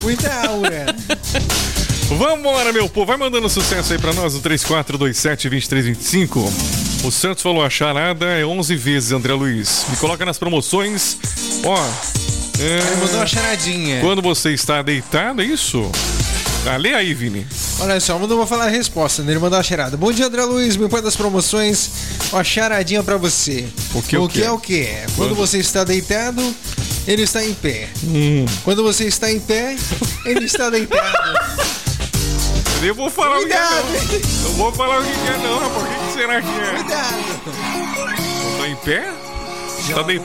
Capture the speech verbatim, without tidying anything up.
Muita aura. Vambora, meu povo. Vai mandando sucesso aí pra nós, no três quatro dois sete, dois três dois cinco. O Santos falou a charada é onze vezes, André Luiz. Me coloca nas promoções. Ó. É... Ele mandou uma charadinha. Quando você está deitado, é isso? Ah, lê aí, Vini. Olha só, não vou falar a resposta, né? Ele mandou uma charada. Bom dia, André Luiz, me põe das promoções. Uma charadinha pra você. O que, o o que que é o que é? Quando, Quando você está deitado, ele está em pé. Hum. Quando você está em pé, ele está deitado. Eu vou falar Cuidado, o que é, não. Eu vou falar o que é, não, rapaz. O que será que é? Cuidado. Eu tô em pé? Você tá deitado?